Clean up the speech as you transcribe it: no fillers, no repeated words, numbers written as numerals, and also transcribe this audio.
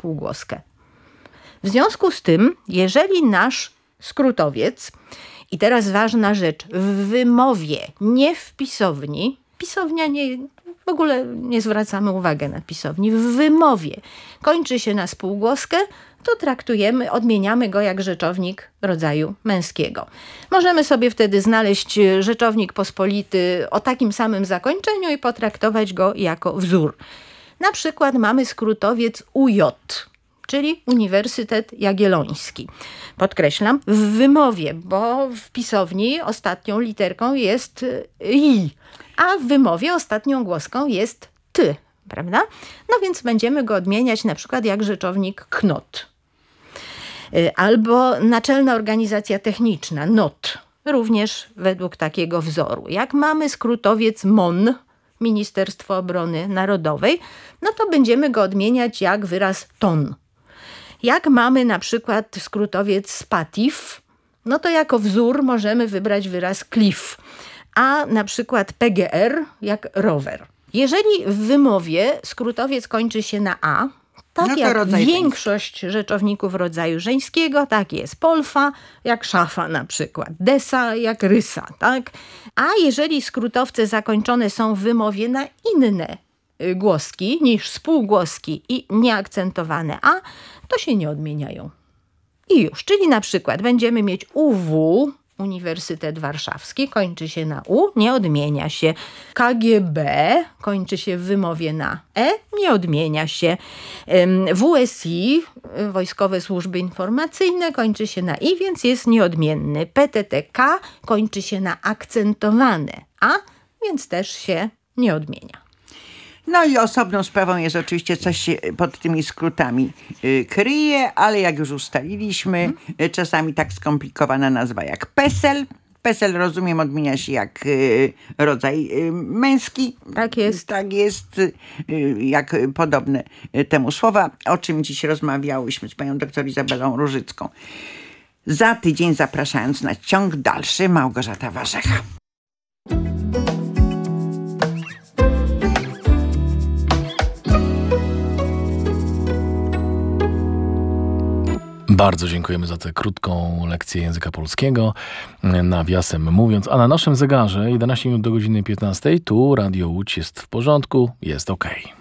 spółgłoskę. W związku z tym, jeżeli nasz skrótowiec, i teraz ważna rzecz, w wymowie, nie w pisowni, pisownia w ogóle nie zwracamy uwagi na pisowni, w wymowie kończy się na spółgłoskę, to odmieniamy go jak rzeczownik rodzaju męskiego. Możemy sobie wtedy znaleźć rzeczownik pospolity o takim samym zakończeniu i potraktować go jako wzór. Na przykład mamy skrótowiec UJ, czyli Uniwersytet Jagielloński. Podkreślam, w wymowie, bo w pisowni ostatnią literką jest i, a w wymowie ostatnią głoską jest ty, prawda? No więc będziemy go odmieniać na przykład jak rzeczownik KNOT. Albo Naczelna Organizacja Techniczna, NOT, również według takiego wzoru. Jak mamy skrótowiec MON, Ministerstwo Obrony Narodowej, no to będziemy go odmieniać jak wyraz TON. Jak mamy na przykład skrótowiec SPATIF, no to jako wzór możemy wybrać wyraz CLIF, a na przykład PGR jak rower. Jeżeli w wymowie skrótowiec kończy się na A, tak jak większość rzeczowników rodzaju żeńskiego, tak jest polfa, jak szafa na przykład, desa jak rysa, tak? A jeżeli skrótowce zakończone są w wymowie na inne głoski niż spółgłoski i nieakcentowane A, to się nie odmieniają. I już, czyli na przykład będziemy mieć UW, Uniwersytet Warszawski, kończy się na U, nie odmienia się. KGB kończy się w wymowie na E, nie odmienia się. WSI, Wojskowe Służby Informacyjne, kończy się na I, więc jest nieodmienny. PTTK kończy się na akcentowane A, więc też się nie odmienia. No i osobną sprawą jest oczywiście coś się pod tymi skrótami kryje, ale jak już ustaliliśmy, czasami tak skomplikowana nazwa jak PESEL. PESEL, rozumiem, odmienia się jak rodzaj męski. Tak jest. Tak jest, jak podobne temu słowa, o czym dziś rozmawiałyśmy z panią doktor Izabelą Różycką. Za tydzień zapraszając na ciąg dalszy, Małgorzata Warzecha. Bardzo dziękujemy za tę krótką lekcję języka polskiego, nawiasem mówiąc. A na naszym zegarze 11 minut do godziny 15. Tu Radio Łódź jest w porządku, jest okej.